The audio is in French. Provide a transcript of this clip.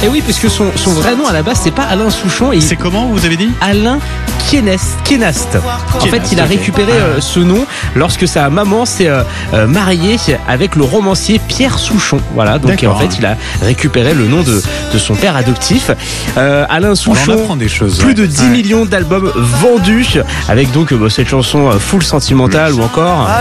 Et oui, puisque son vrai nom à la base, c'est pas Alain Souchon. Et C'est comment, vous avez dit? Alain Kienast. En fait, il a récupéré ce nom lorsque sa maman s'est mariée avec le romancier Pierre Souchon. Voilà, donc D'accord. en fait, il a récupéré le nom de son père adoptif. Alain On en Souchon, apprend des choses. plus de 10 Ouais. millions d'albums vendus, avec donc cette chanson full sentimentale ou encore...